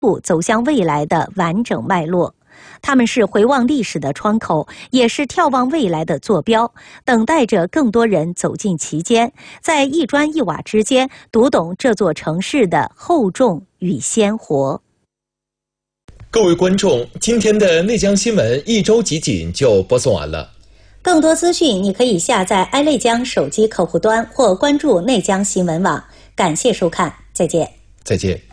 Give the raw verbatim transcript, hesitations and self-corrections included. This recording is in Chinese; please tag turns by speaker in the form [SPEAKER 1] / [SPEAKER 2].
[SPEAKER 1] 步走向未来的完整脉络。他们是回望历史的窗口，也是眺望未来的坐标，等待着更多人走进其间，在一砖一瓦之间读懂这座城市的厚重与鲜活。
[SPEAKER 2] 各位观众，今天的内江新闻一周集锦就播送完了。
[SPEAKER 1] 更多资讯你可以下载爱内江手机客户端或关注内江新闻网。感谢收看，再见。
[SPEAKER 2] 再见。